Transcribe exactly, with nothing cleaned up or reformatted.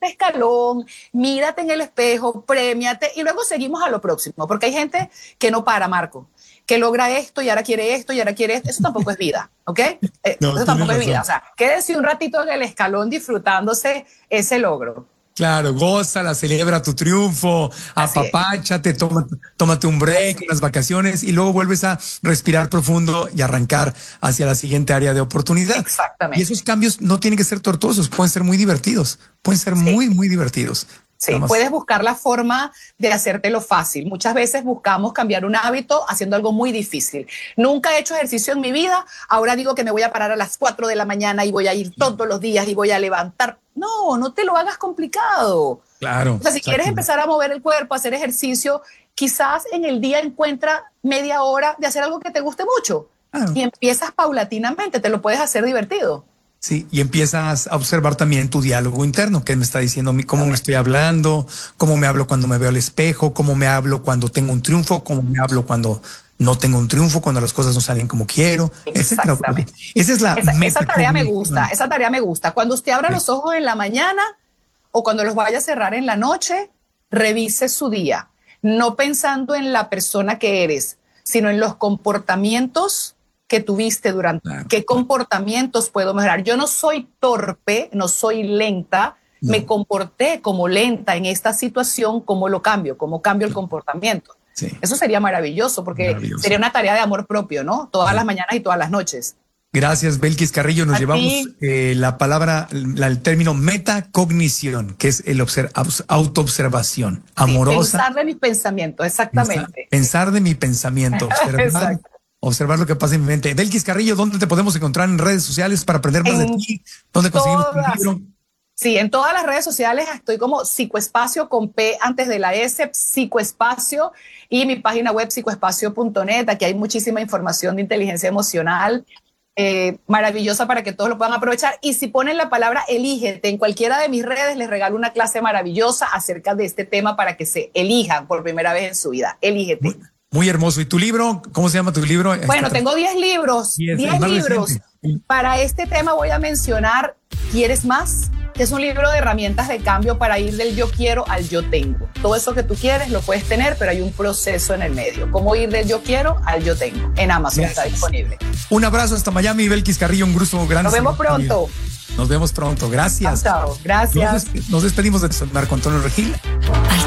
este escalón, mírate en el espejo, premiate y luego seguimos a lo próximo, porque hay gente que no para, Marco, que logra esto y ahora quiere esto y ahora quiere esto. Eso tampoco es vida, ¿ok? Eh, No, eso tampoco es razón. vida. O sea, quédese un ratito en el escalón disfrutándose ese logro. Claro, gózala, celebra tu triunfo, apapáchate, toma, tómate un break, unas vacaciones y luego vuelves a respirar profundo y arrancar hacia la siguiente área de oportunidad. Exactamente. Y esos cambios no tienen que ser tortuosos, pueden ser muy divertidos, pueden ser Sí. muy, muy divertidos. Sí, Nada más. puedes buscar la forma de hacértelo fácil. Muchas veces buscamos cambiar un hábito haciendo algo muy difícil. Nunca he hecho ejercicio en mi vida, ahora digo que me voy a parar a las cuatro de la mañana y voy a ir todos los días y voy a levantar. No, no te lo hagas complicado. Claro. O sea, si quieres empezar a mover el cuerpo, a hacer ejercicio, quizás en el día encuentra media hora de hacer algo que te guste mucho. Claro. Y empiezas paulatinamente, te lo puedes hacer divertido. Sí, y empiezas a observar también tu diálogo interno, que me está diciendo a mí cómo me estoy hablando, cómo me hablo cuando me veo al espejo, cómo me hablo cuando tengo un triunfo, cómo me hablo cuando no tengo un triunfo, cuando las cosas no salen como quiero. Exactamente. Esa es la esa, meta. esa tarea me gusta, esa tarea me gusta. Cuando usted abra sí. los ojos en la mañana o cuando los vaya a cerrar en la noche, revise su día, no pensando en la persona que eres, sino en los comportamientos que tuviste durante, claro, qué comportamientos puedo mejorar. Yo no soy torpe, no soy lenta, no. Me comporté como lenta en esta situación, ¿cómo lo cambio? ¿Cómo cambio el comportamiento? Sí. Eso sería maravilloso, porque maravilloso. Sería una tarea de amor propio, ¿no? Todas sí. las mañanas y todas las noches. Gracias, Belkis Carrillo. Nos ¿A llevamos eh, la palabra, la, el término metacognición, que es el obser, autoobservación amorosa. Sí, pensar de mis pensamientos, exactamente. Pensar, pensar de mi pensamiento, observar, observar lo que pasa en mi mente. Belkis Carrillo, ¿dónde te podemos encontrar en redes sociales para aprender más en de ti? ¿Dónde conseguimos tu libro? Sí, en todas las redes sociales estoy como Psicoespacio con P antes de la S, Psicoespacio, y mi página web psicoespacio punto net. Aquí hay muchísima información de inteligencia emocional, eh, maravillosa para que todos lo puedan aprovechar. Y si ponen la palabra elígete en cualquiera de mis redes, les regalo una clase maravillosa acerca de este tema para que se elijan por primera vez en su vida. Elígete. Muy, muy hermoso. ¿Y tu libro? ¿Cómo se llama tu libro? Bueno, tengo diez libros, diez libros. Reciente. Para este tema voy a mencionar ¿Quieres más? Que es un libro de herramientas de cambio para ir del yo quiero al yo tengo. Todo eso que tú quieres lo puedes tener, pero hay un proceso en el medio. ¿Cómo ir del yo quiero al yo tengo? En Amazon Gracias. Está disponible. Un abrazo hasta Miami, Belkis Carrillo, un gusto grande. Nos vemos pronto. Nos vemos pronto. Gracias. Chao, gracias. Nos, des nos despedimos de Marco Antonio Regil.